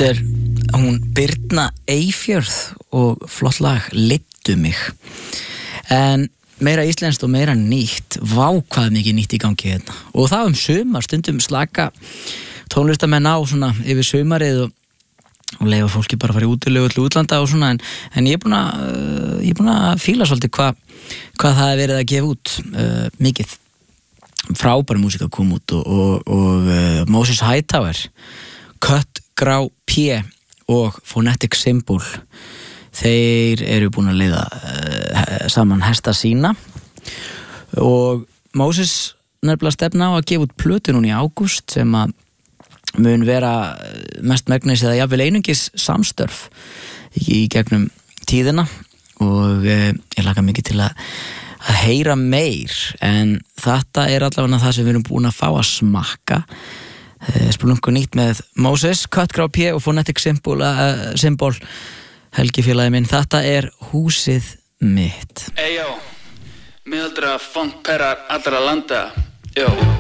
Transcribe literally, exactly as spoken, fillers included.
Þetta er hún Birna Eyfjörð og flott lag Leiddu mig. En meira íslenskt og meira nýtt. Vá hvað mikið nýtt í gangi hérna. Og það um sumar, stundum slaka tónlistamenn á svona yfir sumarið og, og leifa fólki bara að fara í útilegu til útlanda og svona, en, en ég er búin að uh, ég er búin að fíla svolítið hvað hvað það er verið að gefa út uh, mikið frábær músík að koma út og, og, og uh, Moses Hightower, Cut Grá P og Phonetic Symbol, þeir eru búin að leiða uh, saman hesta sína og Moses nefnilega stefna á að gefa út plötu núna í ágúst sem að mun vera mest megnis eða jafnvel einungis samstörf í gegnum tíðina og uh, ég laka mikið til að að heyra meir, en þetta er allavega það sem við erum búin að fá að smakka. Spilungu nýtt með Moses, Cut Grá P og Phonetic Symbol, uh, Symbol Helgi félagi minn, þetta er Húsið mitt. Eyjó, miðaldra funkperrar allra landa. Jó.